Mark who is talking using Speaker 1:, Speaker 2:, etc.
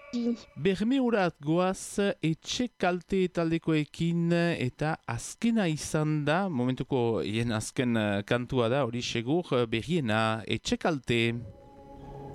Speaker 1: Bermeurat goaz etxe kalte taldekoekin eta azkena izan da, momentuko hien azken kantua da, hori segur berriena etxe kalte.